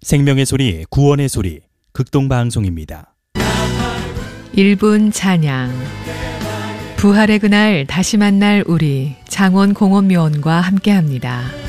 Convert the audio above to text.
생명의 소리, 구원의 소리, 극동방송입니다. 1분 찬양. 부활의 그날 다시 만날 우리 장원 공원묘원과 함께합니다.